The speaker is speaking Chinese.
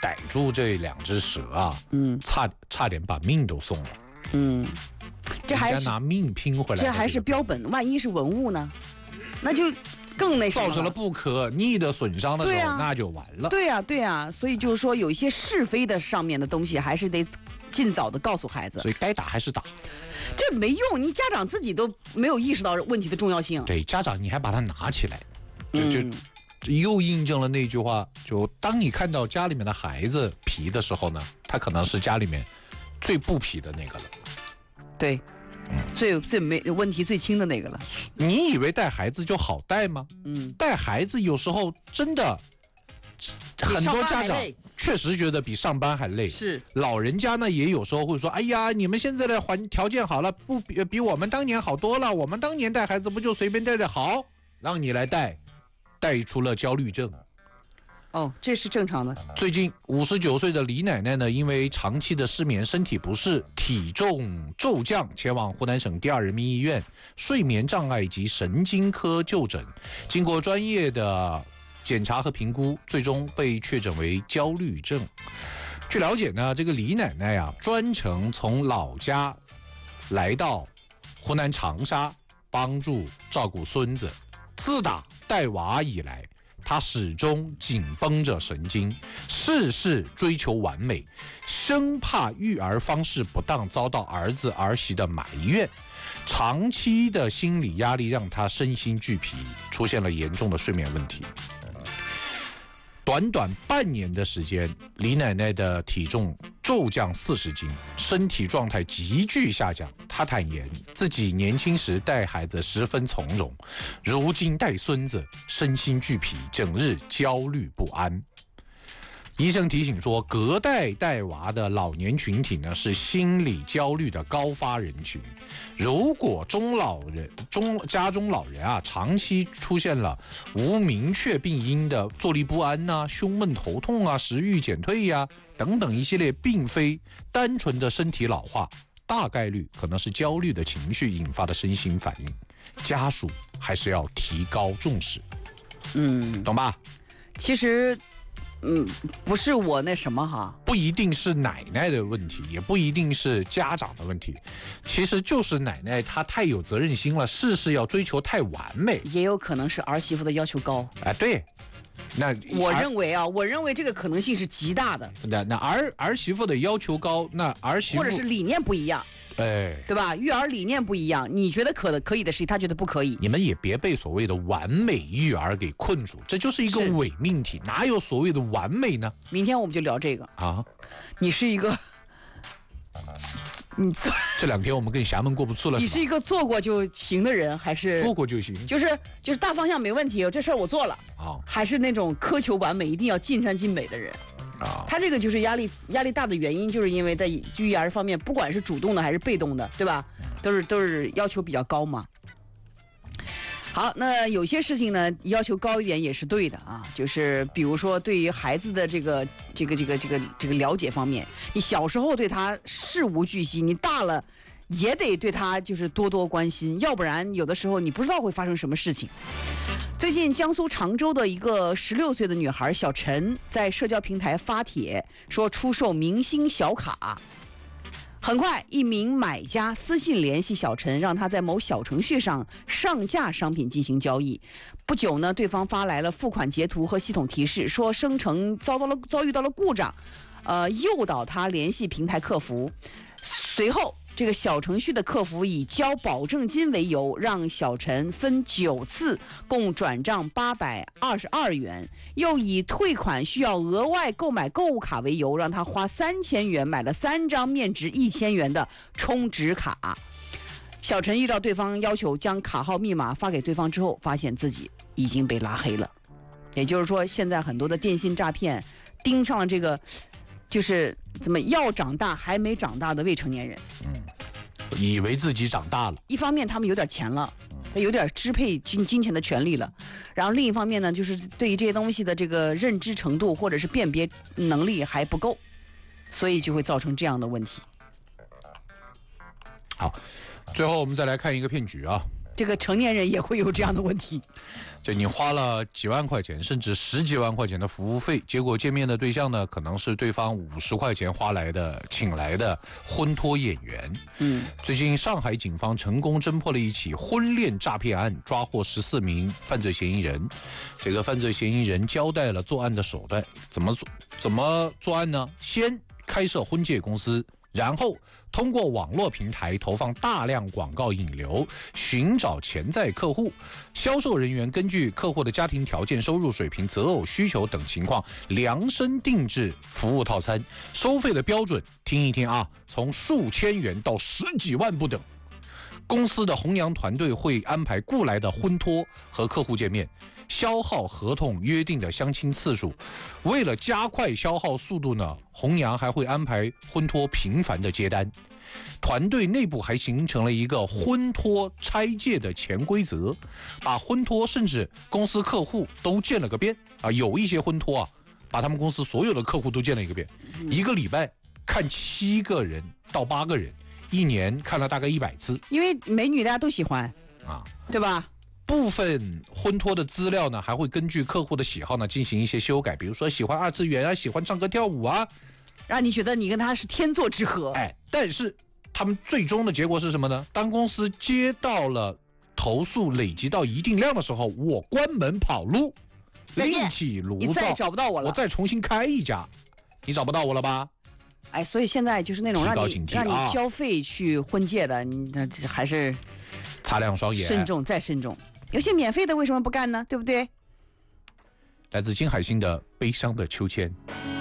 逮住这2只蛇啊，差点把命都送了。 这还是拿命拼回来， 这还是标本，万一是文物呢，那就更那什么了， 造成了不可逆的损伤的时候，那就完了。 对呀，所以就是说，有一些是非的上面的东西，还是得尽早的告诉孩子。 所以该打还是打， 这没用，你家长自己都没有意识到问题的重要性。 对，家长你还把它拿起来，就又印证了那句话：就当你看到家里面的孩子皮的时候呢，他可能是家里面最不皮的那个了。 对，最没问题最轻的那个了。 你以为带孩子就好带吗？带孩子有时候真的，很多家长确实觉得比上班还累。 是， 老人家呢也有时候会说：“哎呀，你们现在的条件好了，不比我们当年好多了。我们当年带孩子不就随便带带？好，让你来带出了焦虑症。” 这是正常的。 最近59岁的李奶奶呢，因为长期的失眠，身体不适，体重骤降，前往湖南省第2人民医院睡眠障碍及神经科就诊。经过专业的检查和评估，最终被确诊为焦虑症。据了解呢，这个李奶奶啊，专程从老家来到湖南长沙，帮助照顾孙子。自打带娃以来，他始终紧绷着神经，事事追求完美，生怕育儿方式不当遭到儿子儿媳的埋怨。长期的心理压力让他身心俱疲，出现了严重的睡眠问题。短短半年的时间，李奶奶的体重骤降40斤，身体状态急剧下降。她坦言自己年轻时带孩子十分从容，如今带孙子身心俱疲，整日焦虑不安。医生提醒说，隔代带娃的老年群体呢，是心理焦虑的高发人群。如果家中老人啊，长期出现了无明确病因的坐立不安啊、胸闷头痛啊、食欲减退呀、等等一系列，并非单纯的身体老化，大概率可能是焦虑的情绪引发的身心反应。家属还是要提高重视。懂吧？ 其实不是我那什么哈， 不一定是奶奶的问题，也不一定是家长的问题，其实就是奶奶她太有责任心了，事事要追求太完美， 也有可能是儿媳妇的要求高。 对，那我认为这个可能性是极大的。 那儿媳妇的要求高，那儿媳妇或者是理念不一样。对吧？育儿理念不一样，你觉得可以的事情，他觉得不可以。 你们也别被所谓的完美育儿给困住，这就是一个伪命题，哪有所谓的完美呢？ 明天我们就聊这个啊。你是一个， 这2天我们跟衙门过不去了。 你是一个做过就行的人，还是做过就行？就是大方向没问题，这事儿我做了还是那种苛求完美，一定要尽善尽美的人？他这个就是压力大的原因，就是因为在育儿方面，不管是主动的还是被动的，对吧？都是要求比较高嘛。好，那有些事情呢，要求高一点也是对的啊，就是比如说对于孩子的这个了解方面，你小时候对他事无巨细，你大了也得对他就是多多关心，要不然有的时候你不知道会发生什么事情。最近江苏常州的一个16岁的女孩小陈在社交平台发帖说出售明星小卡，很快一名买家私信联系小陈，让他在某小程序上上架商品进行交易。不久呢，对方发来了付款截图和系统提示，说生成遭遇到了故障，诱导他联系平台客服。随后这个小程序的客服以交保证金为由，让小陈分9次共转账822元，又以退款需要额外购买购物卡为由，让他花3000元买了3张面值1000元的充值卡。小陈依照对方要求将卡号密码发给对方之后，发现自己已经被拉黑了。也就是说，现在很多的电信诈骗盯上了这个就是怎么要长大还没长大的未成年人， 以为自己长大了。 一方面他们有点钱了，有点支配金钱的权利了，然后另一方面呢，就是对于这些东西的这个认知程度或者是辨别能力还不够，所以就会造成这样的问题。 好，最后我们再来看一个骗局啊。 这个成年人也会有这样的问题。 就你花了几万块钱，甚至10几万块钱的服务费，结果见面的对象呢，可能是对方50块钱请来的婚托演员。最近上海警方成功侦破了一起婚恋诈骗案，抓获14名犯罪嫌疑人。这个犯罪嫌疑人交代了作案的手段，怎么作案呢？先开设婚介公司，然后通过网络平台投放大量广告引流，寻找潜在客户。销售人员根据客户的家庭条件、收入水平、择偶需求等情况，量身定制服务套餐。收费的标准，听一听啊，从数千元到10几万不等。公司的红娘团队会安排雇来的婚托和客户见面，消耗合同约定的相亲次数。为了加快消耗速度呢，红娘还会安排婚托频繁的接单。团队内部还形成了一个婚托拆借的潜规则，把婚托甚至公司客户都见了个遍啊！有一些婚托啊，把他们公司所有的客户都见了一个遍，一个礼拜看7个人到8个人，一年看了大概100次。 因为美女大家都喜欢啊，对吧？ 部分婚托的资料呢，还会根据客户的喜好呢进行一些修改，比如说喜欢2次元啊，喜欢唱歌跳舞啊， 让你觉得你跟他是天作之合。 但是他们最终的结果是什么呢？当公司接到了投诉累积到一定量的时候，我关门跑路，另起炉灶， 你再也找不到我了， 我再重新开一家，你找不到我了吧？ 所以现在就是那种让你交费去婚介的，你还是擦亮双眼， 慎重再慎重。有些免费的为什么不干呢？对不对？ 来自金海心的《悲伤的秋千》。